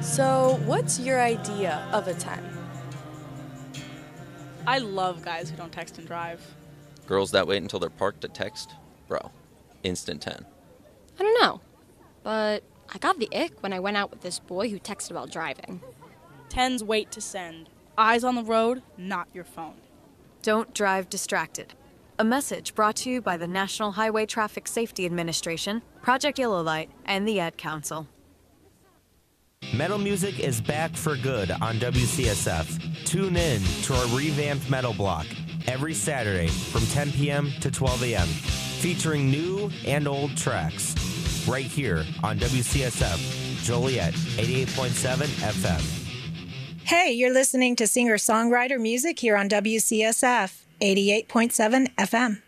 So, what's your idea of a 10? I love guys who don't text and drive. Girls that wait until they're parked to text? Bro, instant 10. I don't know, but I got the ick when I went out with this boy who texted while driving. 10s wait to send. Eyes on the road, not your phone. Don't drive distracted. A message brought to you by the National Highway Traffic Safety Administration, Project Yellow Light, and the Ad Council. Metal music is back for good on WCSF. Tune in to our revamped metal block every Saturday from 10 p.m. to 12 a.m., featuring new and old tracks right here on WCSF, Joliet 88.7 FM. Hey, you're listening to singer-songwriter music here on WCSF 88.7 FM.